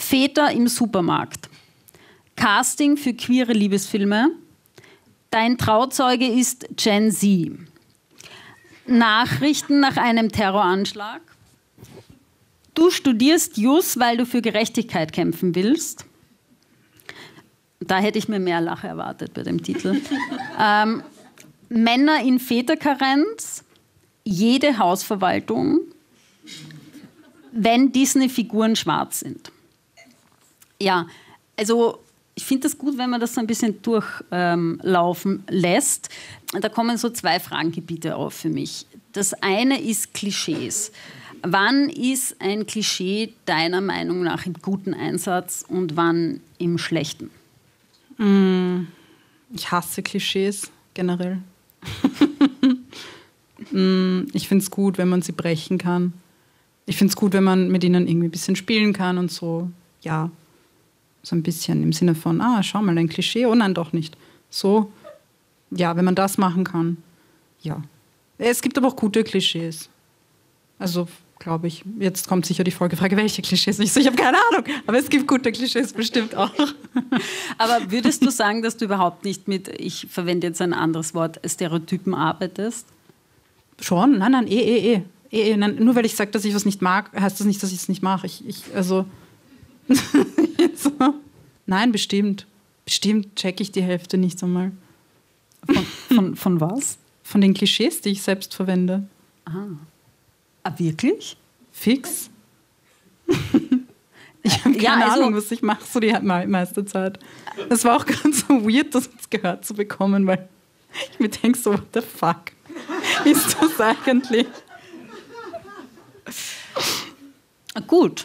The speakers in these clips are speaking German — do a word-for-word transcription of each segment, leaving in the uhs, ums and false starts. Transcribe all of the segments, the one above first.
Väter im Supermarkt. Casting für queere Liebesfilme. Dein Trauzeuge ist Gen Z. Nachrichten nach einem Terroranschlag. Du studierst Jus, weil du für Gerechtigkeit kämpfen willst. Da hätte ich mir mehr Lache erwartet bei dem Titel. ähm, Männer in Väterkarenz. Jede Hausverwaltung. Wenn Disney-Figuren schwarz sind. Ja, also ich finde das gut, wenn man das so ein bisschen durchlaufen ähm, lässt. Da kommen so zwei Fragengebiete auf für mich. Das eine ist Klischees. Wann ist ein Klischee deiner Meinung nach im guten Einsatz und wann im schlechten? Mm, ich hasse Klischees generell. mm, ich finde es gut, wenn man sie brechen kann. Ich finde es gut, wenn man mit ihnen irgendwie ein bisschen spielen kann und so, ja, so ein bisschen im Sinne von, ah, schau mal, ein Klischee, oh nein, doch nicht. So, ja, wenn man das machen kann, ja. Es gibt aber auch gute Klischees. Also, glaube ich, jetzt kommt sicher die Folgefrage, welche Klischees? Ich, so, ich habe keine Ahnung, aber es gibt gute Klischees bestimmt auch. Aber würdest du sagen, dass du überhaupt nicht mit, ich verwende jetzt ein anderes Wort, Stereotypen arbeitest? Schon, nein, nein, eh, eh, eh. eh, eh nein, nur weil ich sage, dass ich was nicht mag, heißt das nicht, dass ich es nicht mache. Ich, ich, also... so. Nein, bestimmt. Bestimmt checke ich die Hälfte nicht einmal. Von, von, von was? Von den Klischees, die ich selbst verwende. Ah. Ah, wirklich? Fix. Ich habe keine ja, also, Ahnung, was ich mache so die meiste Zeit. Es war auch ganz so weird, das jetzt gehört zu bekommen, weil ich mir denke so, what the fuck ist das eigentlich? Gut.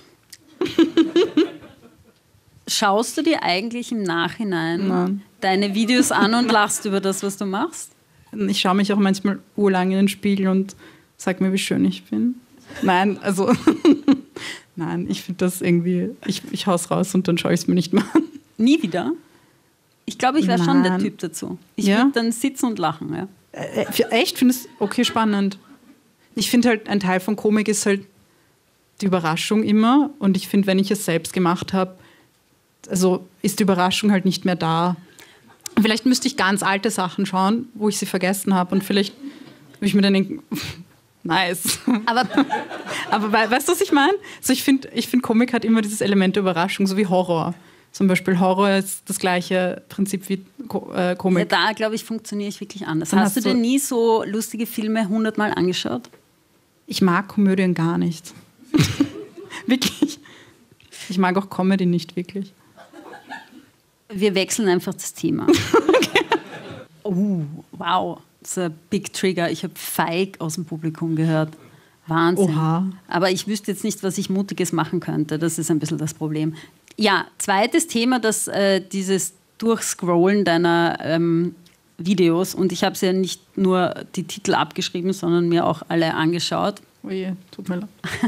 Schaust du dir eigentlich im Nachhinein Nein. deine Videos an und lachst über das, was du machst? Ich schaue mich auch manchmal urlang in den Spiegel und sage mir, wie schön ich bin. Nein, also nein, ich finde das irgendwie, ich, ich hau's raus und dann schaue ich es mir nicht mehr an. Nie wieder? Ich glaube, ich wäre schon der Typ dazu. Ich ja? würde dann sitzen und lachen. Ja. Äh, echt? Findest du okay, spannend. Ich finde halt, ein Teil von Komik ist halt die Überraschung immer. Und ich finde, wenn ich es selbst gemacht habe, also ist die Überraschung halt nicht mehr da. Vielleicht müsste ich ganz alte Sachen schauen, wo ich sie vergessen habe. Und vielleicht würde ich mir dann denken, nice. Aber, Aber weißt du, was ich meine? Also ich finde, ich find, Komik hat immer dieses Element der Überraschung, so wie Horror. Zum Beispiel Horror ist das gleiche Prinzip wie äh, Komik. Ja, da, glaube ich, funktioniere ich wirklich anders. Dann hast, hast du dir du nie so lustige Filme hundertmal angeschaut? Ich mag Komödien gar nicht. Wirklich. Ich mag auch Comedy nicht wirklich. Wir wechseln einfach das Thema. Okay. Oh, wow. Das ist ein Big Trigger. Ich habe Feig aus dem Publikum gehört. Wahnsinn. Oha. Aber ich wüsste jetzt nicht, was ich Mutiges machen könnte. Das ist ein bisschen das Problem. Ja, zweites Thema, das äh, dieses Durchscrollen deiner ähm, Videos. Und ich habe ja nicht nur die Titel abgeschrieben, sondern mir auch alle angeschaut. Oh je, tut mir leid.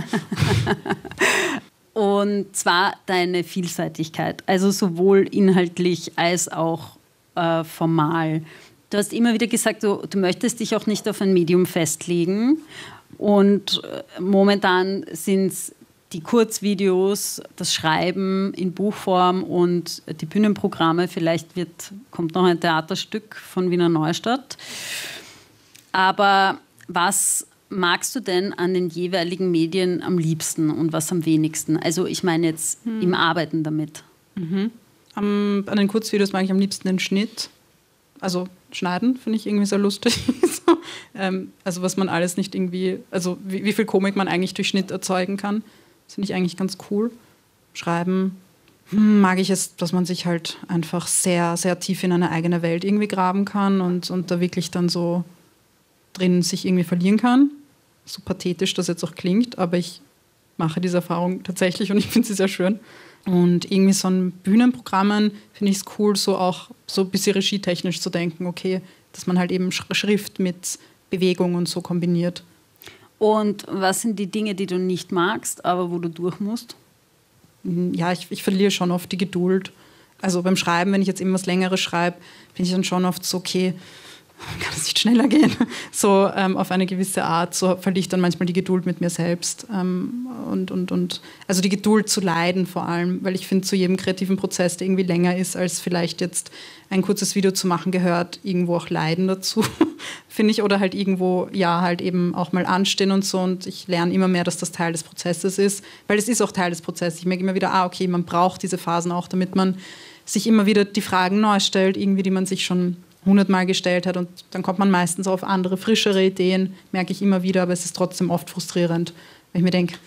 Und zwar deine Vielseitigkeit, also sowohl inhaltlich als auch äh, formal. Du hast immer wieder gesagt, du, du möchtest dich auch nicht auf ein Medium festlegen. Und äh, momentan sind es die Kurzvideos, das Schreiben in Buchform und die Bühnenprogramme. Vielleicht wird, kommt noch ein Theaterstück von Wiener Neustadt. Aber was magst du denn an den jeweiligen Medien am liebsten und was am wenigsten? Also ich meine jetzt hm. im Arbeiten damit. Mhm. Um, an den Kurzvideos mag ich am liebsten den Schnitt. Also schneiden finde ich irgendwie sehr lustig. so, ähm, also was man alles nicht irgendwie, also wie, wie viel Komik man eigentlich durch Schnitt erzeugen kann, das finde ich eigentlich ganz cool. Schreiben hm, mag ich es, dass man sich halt einfach sehr, sehr tief in eine eigene Welt irgendwie graben kann und, und da wirklich dann so drin sich irgendwie verlieren kann. So pathetisch das jetzt auch klingt, aber ich mache diese Erfahrung tatsächlich und ich finde sie sehr schön. Und irgendwie so an Bühnenprogrammen finde ich es cool, so auch so ein bisschen regietechnisch zu denken, okay, dass man halt eben Schrift mit Bewegung und so kombiniert. Und was sind die Dinge, die du nicht magst, aber wo du durch musst? Ja, ich, ich verliere schon oft die Geduld. Also beim Schreiben, wenn ich jetzt immer was Längeres schreibe, bin ich dann schon oft so, okay, kann es nicht schneller gehen? So ähm, auf eine gewisse Art, so verliere ich dann manchmal die Geduld mit mir selbst. Ähm, und, und, und, also die Geduld zu leiden vor allem, weil ich finde, zu jedem kreativen Prozess, der irgendwie länger ist, als vielleicht jetzt ein kurzes Video zu machen, gehört irgendwo auch Leiden dazu, finde ich. Oder halt irgendwo, ja, halt eben auch mal anstehen und so. Und ich lerne immer mehr, dass das Teil des Prozesses ist, weil es ist auch Teil des Prozesses. Ich merke immer wieder, ah, okay, man braucht diese Phasen auch, damit man sich immer wieder die Fragen neu stellt, irgendwie, die man sich schon hundertmal gestellt hat, und dann kommt man meistens auf andere, frischere Ideen, merke ich immer wieder, aber es ist trotzdem oft frustrierend, weil ich mir denke,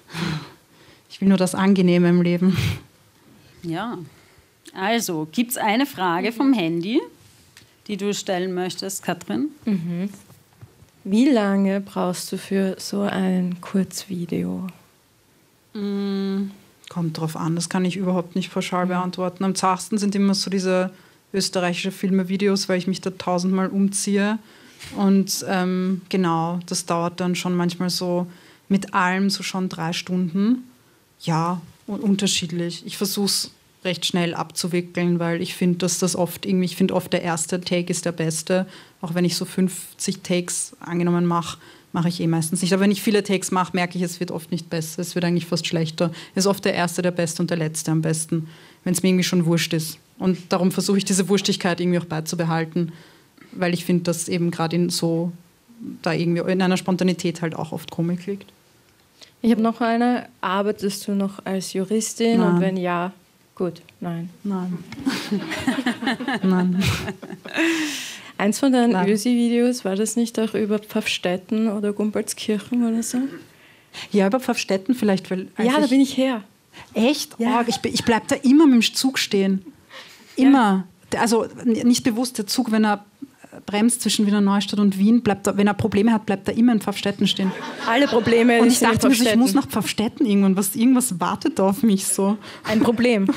ich will nur das Angenehme im Leben. Ja, also gibt es eine Frage vom Handy, die du stellen möchtest, Katrin? Mhm. Wie lange brauchst du für so ein Kurzvideo? Mm, kommt drauf an, das kann ich überhaupt nicht pauschal beantworten. Am zartesten sind immer so diese österreichische Filme, Videos, weil ich mich da tausendmal umziehe. Und ähm, genau, das dauert dann schon manchmal so mit allem so schon drei Stunden. Ja, und unterschiedlich. Ich versuche es recht schnell abzuwickeln, weil ich finde, dass das oft irgendwie, ich finde oft der erste Take ist der beste. Auch wenn ich so fünfzig Takes angenommen mache, mache ich eh meistens nicht. Aber wenn ich viele Takes mache, merke ich, es wird oft nicht besser. Es wird eigentlich fast schlechter. Es ist oft der erste der beste und der letzte am besten, wenn es mir irgendwie schon wurscht ist. Und darum versuche ich diese Wurstigkeit irgendwie auch beizubehalten, weil ich finde, dass eben gerade in so, da irgendwie in einer Spontanität halt auch oft Komik liegt. Ich habe noch eine. Arbeitest du noch als Juristin? Nein. Und wenn ja, gut, nein. Nein. Nein. Eins von deinen Nein. Ösi-Videos, war das nicht auch über Pfaffstätten oder Gumbolzkirchen oder so? Ja, über Pfaffstätten vielleicht. Weil Ja, da bin ich her. Echt? Ja. Oh, ich ich bleibe da immer mit dem Zug stehen. Immer. Ja. Also nicht bewusst, der Zug, wenn er bremst zwischen Wiener Neustadt und Wien, bleibt er, wenn er Probleme hat, bleibt er immer in Pfaffstätten stehen. Alle Probleme Und ich sind in dachte mir, so, ich Pfaffstätten. muss nach Pfaffstätten irgendwann, was, irgendwas wartet da auf mich so. Ein Problem.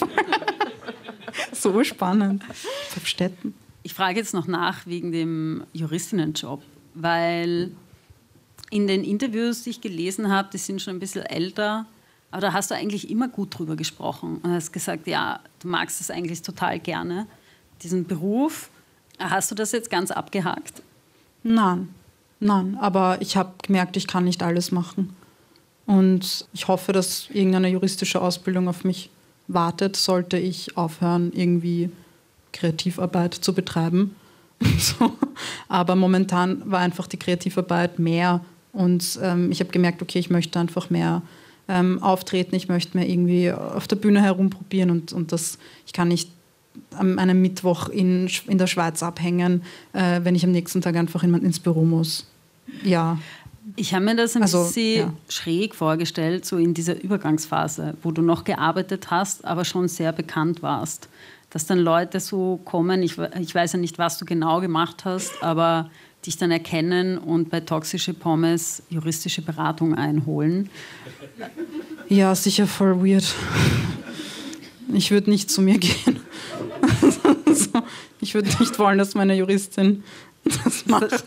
So spannend. Pfaffstätten. Ich frage jetzt noch nach wegen dem Juristinnenjob, weil in den Interviews, die ich gelesen habe, die sind schon ein bisschen älter, aber da hast du eigentlich immer gut drüber gesprochen und hast gesagt, ja, du magst es eigentlich total gerne, diesen Beruf. Hast du das jetzt ganz abgehakt? Nein, nein, aber ich habe gemerkt, ich kann nicht alles machen. Und ich hoffe, dass irgendeine juristische Ausbildung auf mich wartet, sollte ich aufhören, irgendwie Kreativarbeit zu betreiben. So. Aber momentan war einfach die Kreativarbeit mehr und ähm, ich habe gemerkt, okay, ich möchte einfach mehr ähm, auftreten, ich möchte mehr irgendwie auf der Bühne herumprobieren und, und das, ich kann nicht an einem Mittwoch in, in der Schweiz abhängen, äh, wenn ich am nächsten Tag einfach in, ins Büro muss. Ja. Ich habe mir das ein Also, bisschen ja. schräg vorgestellt, so in dieser Übergangsphase, wo du noch gearbeitet hast, aber schon sehr bekannt warst. Dass dann Leute so kommen, ich, ich weiß ja nicht, was du genau gemacht hast, aber dich dann erkennen und bei Toxische Pommes juristische Beratung einholen. Ja, sicher voll weird. Ich würde nicht zu mir gehen. Also, ich würde nicht wollen, dass meine Juristin das macht.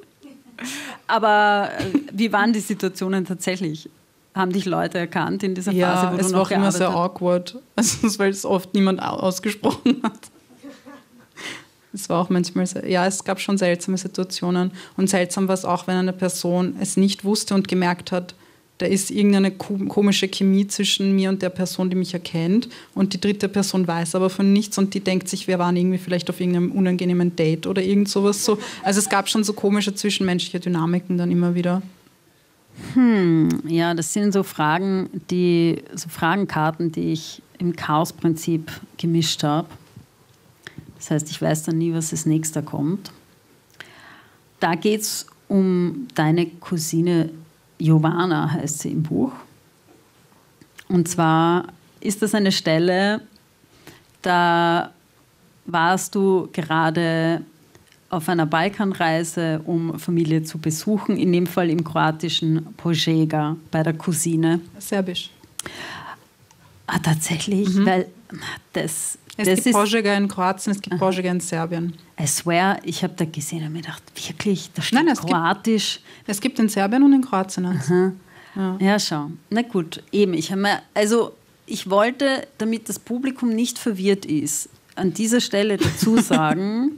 Aber äh, wie waren die Situationen tatsächlich? Haben dich Leute erkannt in dieser Phase, Ja, wo es du war noch auch immer sehr gearbeitet hast? awkward, also, weil es oft niemand au- ausgesprochen hat. Es war auch manchmal, sehr, ja, es gab schon seltsame Situationen. Und seltsam war es auch, wenn eine Person es nicht wusste und gemerkt hat, da ist irgendeine ko- komische Chemie zwischen mir und der Person, die mich erkennt. Und die dritte Person weiß aber von nichts und die denkt sich, wir waren irgendwie vielleicht auf irgendeinem unangenehmen Date oder irgend sowas. So. Also es gab schon so komische zwischenmenschliche Dynamiken dann immer wieder. Hm, ja, das sind so Fragen, die, so Fragenkarten, die ich im Chaos-Prinzip gemischt habe. Das heißt, ich weiß dann nie, was als nächster kommt. Da geht es um deine Cousine Giovanna, heißt sie im Buch. Und zwar ist das eine Stelle, da warst du gerade auf einer Balkanreise, um Familie zu besuchen, in dem Fall im kroatischen Požega bei der Cousine. Serbisch. Ah, tatsächlich? Mhm. Weil das, Es das gibt ist, Požega in Kroatien, es gibt Aha. Požega in Serbien. I swear, ich habe da gesehen und mir gedacht, wirklich, da steht Nein, es Kroatisch. Gibt, es gibt in Serbien und in Kroatien eins. Ja. ja, schau. Na gut, eben. Ich habe mir, also ich wollte, damit das Publikum nicht verwirrt ist, an dieser Stelle dazu sagen,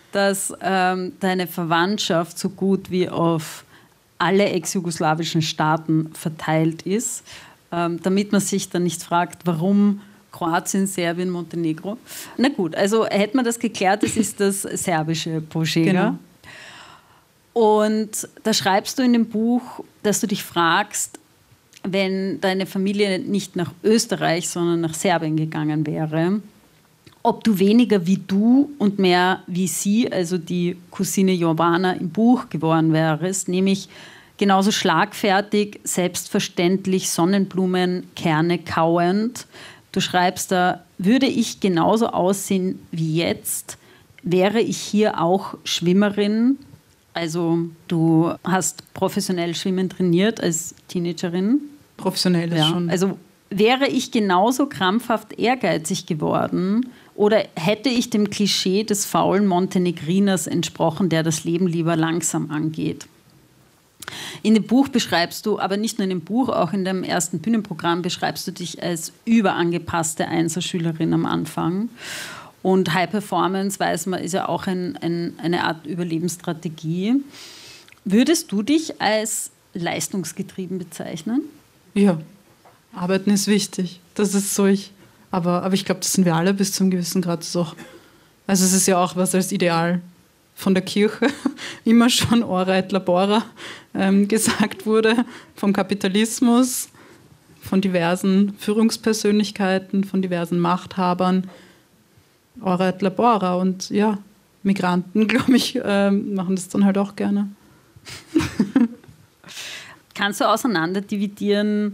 dass ähm, deine Verwandtschaft so gut wie auf alle ex-jugoslawischen Staaten verteilt ist, ähm, damit man sich dann nicht fragt, warum Kroatien, Serbien, Montenegro. Na gut, also hätte man das geklärt, das ist das serbische Požega. Genau. Und da schreibst du in dem Buch, dass du dich fragst, wenn deine Familie nicht nach Österreich, sondern nach Serbien gegangen wäre, ob du weniger wie du und mehr wie sie, also die Cousine Jovana im Buch geworden wärst, nämlich genauso schlagfertig, selbstverständlich Sonnenblumenkerne kauend. Du schreibst da, würde ich genauso aussehen wie jetzt, wäre ich hier auch Schwimmerin. Also du hast professionell Schwimmen trainiert als Teenagerin. Professionell ist ja, schon. Also wäre ich genauso krampfhaft ehrgeizig geworden oder hätte ich dem Klischee des faulen Montenegriners entsprochen, der das Leben lieber langsam angeht? In dem Buch beschreibst du, aber nicht nur in dem Buch, auch in dem ersten Bühnenprogramm beschreibst du dich als überangepasste Einserschülerin am Anfang. Und High Performance, weiß man, ist ja auch ein, ein, eine Art Überlebensstrategie. Würdest du dich als leistungsgetrieben bezeichnen? Ja, Arbeiten ist wichtig. Das ist so ich. Aber, aber ich glaube, das sind wir alle bis zu einem gewissen Grad. So. Also es ist ja auch was als Ideal von der Kirche immer schon ora et labora ähm, gesagt wurde, vom Kapitalismus, von diversen Führungspersönlichkeiten, von diversen Machthabern, ora et labora. Und ja, Migranten, glaube ich, ähm, machen das dann halt auch gerne. Kannst du auseinander dividieren,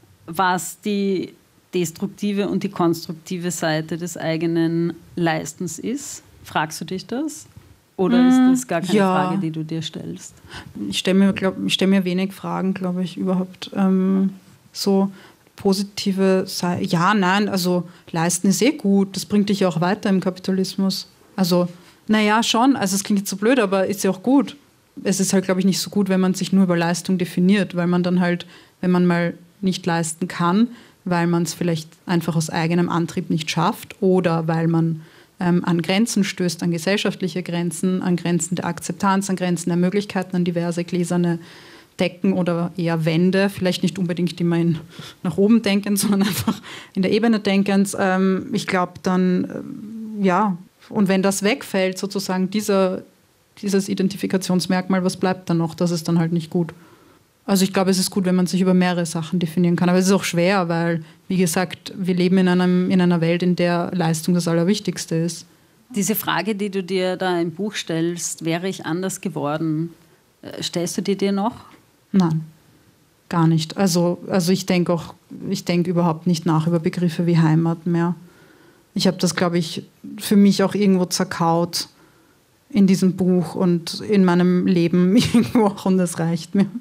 was die destruktive und die konstruktive Seite des eigenen Leistens ist? Fragst du dich das? Oder ist das gar keine ja. Frage, die du dir stellst? Ich stelle mir, glaub, ich stell mir wenig Fragen, glaube ich, überhaupt. Ähm, so positive Seite. Ja, nein, also leisten ist eh gut. Das bringt dich ja auch weiter im Kapitalismus. Also, naja, schon. Also es klingt jetzt so blöd, aber ist ja auch gut. Es ist halt, glaube ich, nicht so gut, wenn man sich nur über Leistung definiert, weil man dann halt, wenn man mal nicht leisten kann, weil man es vielleicht einfach aus eigenem Antrieb nicht schafft oder weil man ähm, an Grenzen stößt, an gesellschaftliche Grenzen, an Grenzen der Akzeptanz, an Grenzen der Möglichkeiten, an diverse gläserne Decken oder eher Wände, vielleicht nicht unbedingt immer in, nach oben denkend, sondern einfach in der Ebene denkend. Ähm, ich glaube dann, äh, ja, und wenn das wegfällt, sozusagen dieser, dieses Identifikationsmerkmal, was bleibt dann noch? Das ist dann halt nicht gut. Also ich glaube, es ist gut, wenn man sich über mehrere Sachen definieren kann. Aber es ist auch schwer, weil, wie gesagt, wir leben in, einem, in einer Welt, in der Leistung das Allerwichtigste ist. Diese Frage, die du dir da im Buch stellst, wäre ich anders geworden, stellst du dir dir noch? Nein, gar nicht. Also, also ich denke auch, ich denke überhaupt nicht nach über Begriffe wie Heimat mehr. Ich habe das, glaube ich, für mich auch irgendwo zerkaut in diesem Buch und in meinem Leben irgendwo auch, und das reicht mir.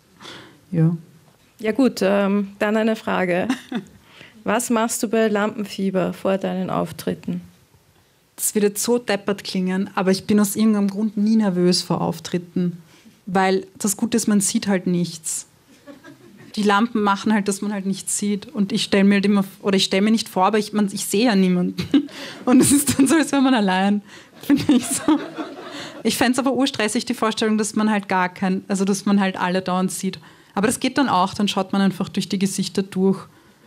Ja. Ja gut, ähm, dann eine Frage. Was machst du bei Lampenfieber vor deinen Auftritten? Das wird jetzt so deppert klingen, aber ich bin aus irgendeinem Grund nie nervös vor Auftritten. Weil das Gute ist, man sieht halt nichts. Die Lampen machen halt, dass man halt nichts sieht. Und ich stelle mir halt immer, oder ich stelle mir nicht vor, aber ich, man, ich sehe ja niemanden. Und es ist dann so, als wäre man allein, finde ich so. Ich fände es aber urstressig, die Vorstellung, dass man halt gar kein, also dass man halt alle dauernd sieht. Aber das geht dann auch, dann schaut man einfach durch die Gesichter durch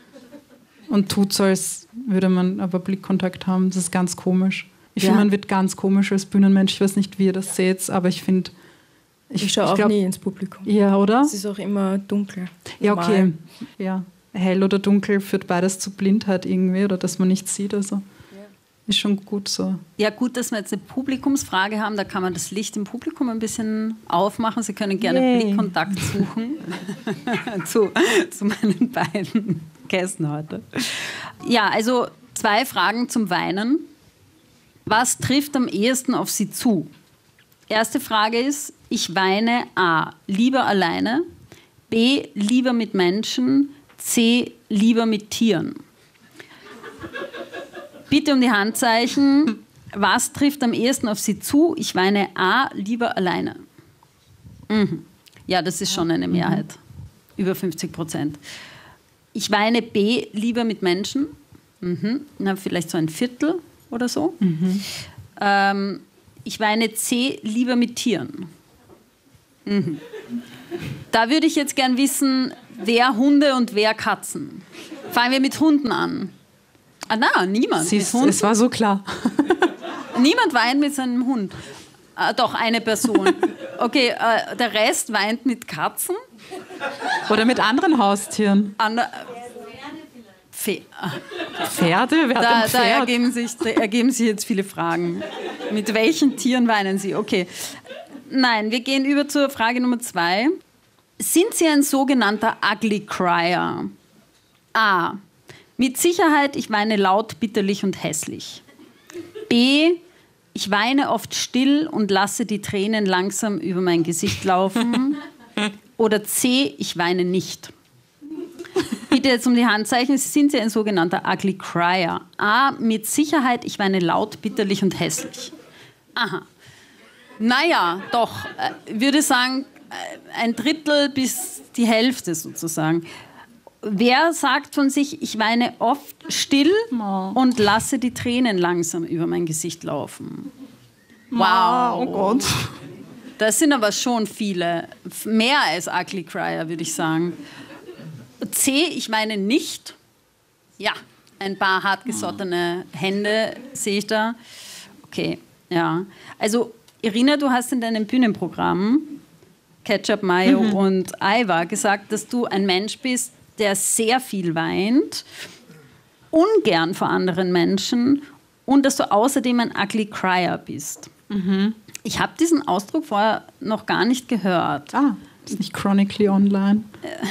und tut so, als würde man aber Blickkontakt haben. Das ist ganz komisch. Ich ja. finde, man wird ganz komisch als Bühnenmensch. Ich weiß nicht, wie ihr das seht, aber ich finde... Ich, ich schaue auch glaub, nie ins Publikum. Ja, oder? Es ist auch immer dunkel. Ja, okay. Ja. Hell oder dunkel führt beides zu Blindheit irgendwie oder dass man nichts sieht. Also ja. Ist schon gut so. Ja, gut, dass wir jetzt eine Publikumsfrage haben. Da kann man das Licht im Publikum ein bisschen aufmachen. Sie können gerne Yay. Blickkontakt suchen zu, zu meinen beiden Gästen heute. Ja, also zwei Fragen zum Weinen. Was trifft am ehesten auf Sie zu? Erste Frage ist, ich weine A, lieber alleine, B, lieber mit Menschen, C, lieber mit Tieren. Bitte um die Handzeichen. Was trifft am ehesten auf Sie zu? Ich weine A, lieber alleine. Mhm. Ja, das ist schon eine Mehrheit. Mhm. Über fünfzig Prozent. Ich weine B, lieber mit Menschen. Mhm. Na, vielleicht so ein Viertel oder so. Mhm. Ähm, ich weine C, lieber mit Tieren. Mhm. Da würde ich jetzt gern wissen, wer Hunde und wer Katzen. Fangen wir mit Hunden an. Ah, na, niemand. Siehst, mit es war so klar. Niemand weint mit seinem Hund. Ah, doch, eine Person. Okay, äh, der Rest weint mit Katzen. Oder mit anderen Haustieren. An, Pfe Pferde? Wer hat da, ein Pferd? Da ergeben sich, da ergeben sich jetzt viele Fragen. Mit welchen Tieren weinen Sie? Okay. Nein, wir gehen über zur Frage Nummer zwei. Sind Sie ein sogenannter Ugly Crier? A. Mit Sicherheit, ich weine laut, bitterlich und hässlich. B. Ich weine oft still und lasse die Tränen langsam über mein Gesicht laufen. Oder C. Ich weine nicht. Bitte jetzt um die Handzeichen. Sind Sie ein sogenannter Ugly Crier? A. Mit Sicherheit, ich weine laut, bitterlich und hässlich. Aha. Naja, doch. Ich würde sagen, ein Drittel bis die Hälfte sozusagen. Wer sagt von sich, ich weine oft still oh. und lasse die Tränen langsam über mein Gesicht laufen? Wow. Oh Gott. Das sind aber schon viele. Mehr als Ugly Crier, würde ich sagen. C, ich weine nicht. Ja, ein paar hartgesottene Hände sehe ich da. Okay, ja. Also, Irina, du hast in deinem Bühnenprogramm Ketchup, Mayo mhm. und Aiwa gesagt, dass du ein Mensch bist, der sehr viel weint, ungern vor anderen Menschen und dass du außerdem ein Ugly Crier bist. Mhm. Ich habe diesen Ausdruck vorher noch gar nicht gehört. Ah, ist nicht chronically online.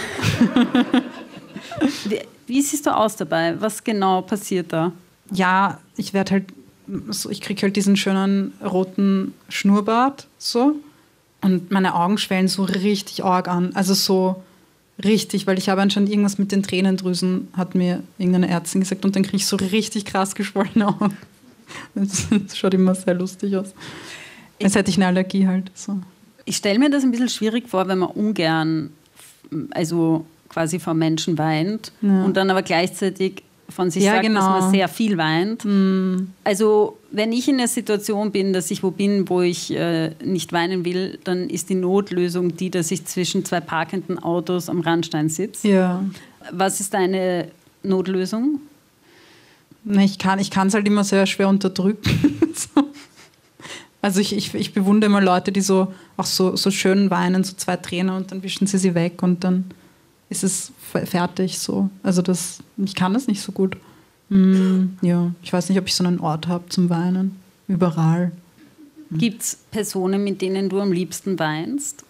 wie, wie siehst du aus dabei? Was genau passiert da? Ja, ich werde halt, so, ich kriege halt diesen schönen roten Schnurrbart so und meine Augen schwellen so richtig arg an. Also so richtig, weil ich habe anscheinend irgendwas mit den Tränendrüsen, hat mir irgendeine Ärztin gesagt, und dann kriege ich so richtig krass geschwollene Augen. Das, das schaut immer sehr lustig aus. Als hätte ich eine Allergie halt. So. Ich stelle mir das ein bisschen schwierig vor, wenn man ungern, also quasi vor Menschen weint ja. und dann aber gleichzeitig von sich ja, sagt, genau. dass man sehr viel weint. Mm. Also wenn ich in der Situation bin, dass ich wo bin, wo ich äh, nicht weinen will, dann ist die Notlösung die, dass ich zwischen zwei parkenden Autos am Randstein sitze. Ja. Was ist deine Notlösung? Ich kann ich es halt immer sehr schwer unterdrücken. so. Also ich, ich, ich bewundere immer Leute, die so auch so, so schön weinen, so zwei Tränen und dann wischen sie sie weg und dann ist es fertig so. Also das, ich kann das nicht so gut. Mm, ja, ich weiß nicht, ob ich so einen Ort habe zum Weinen. Überall. Mm. Gibt es Personen, mit denen du am liebsten weinst?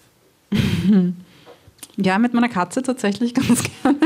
Ja, mit meiner Katze tatsächlich ganz gerne.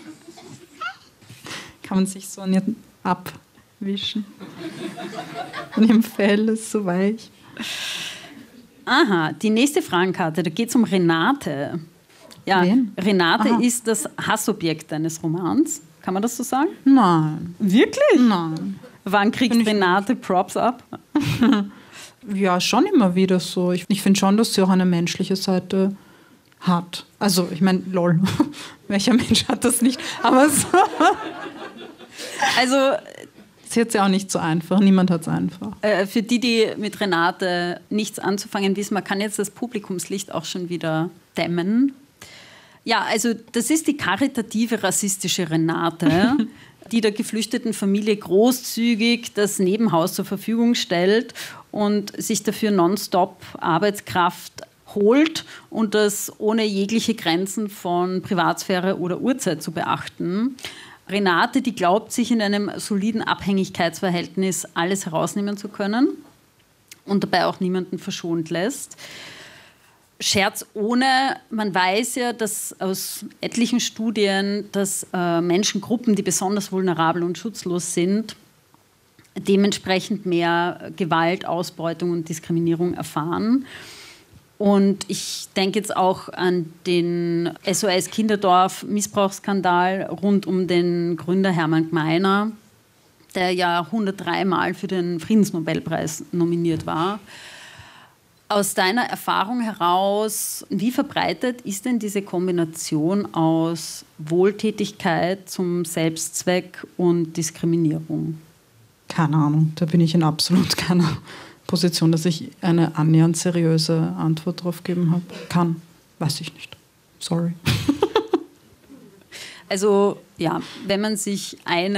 Kann man sich so an ihr abwischen. Und im Fell ist so weich. Aha, die nächste Fragenkarte, da geht es um Renate. Ja, Wen? Renate Aha. ist das Hassobjekt deines Romans. Kann man das so sagen? Nein. Wirklich? Nein. Wann kriegt Renate Props ab? Ja, schon immer wieder so. Ich, ich finde schon, dass sie auch eine menschliche Seite hat. Also, ich meine, lol. Welcher Mensch hat das nicht? Aber so. Also, sie hat es ja auch nicht so einfach. Niemand hat es einfach. Äh, für die, die mit Renate nichts anzufangen wissen, man kann jetzt das Publikumslicht auch schon wieder dämmen. Ja, also das ist die karitative rassistische Renate, die der geflüchteten Familie großzügig das Nebenhaus zur Verfügung stellt und sich dafür nonstop Arbeitskraft holt und das ohne jegliche Grenzen von Privatsphäre oder Uhrzeit zu beachten. Renate, die glaubt, sich in einem soliden Abhängigkeitsverhältnis alles herausnehmen zu können und dabei auch niemanden verschont lässt. Scherz ohne, man weiß ja, dass aus etlichen Studien, dass äh, Menschengruppen, die besonders vulnerabel und schutzlos sind, dementsprechend mehr Gewalt, Ausbeutung und Diskriminierung erfahren. Und ich denke jetzt auch an den S O S Kinderdorf-Missbrauchsskandal rund um den Gründer Hermann Gmeiner, der ja hundertdrei Mal für den Friedensnobelpreis nominiert war. Aus deiner Erfahrung heraus, wie verbreitet ist denn diese Kombination aus Wohltätigkeit zum Selbstzweck und Diskriminierung? Keine Ahnung, da bin ich in absolut keiner Position, dass ich eine annähernd seriöse Antwort drauf geben habe. Kann. Weiß ich nicht. Sorry. Also ja, wenn man sich eine